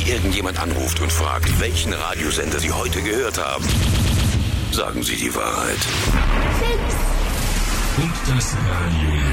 Sie irgendjemand anruft und fragt, welchen Radiosender Sie heute gehört haben, sagen Sie die Wahrheit. Und das Radio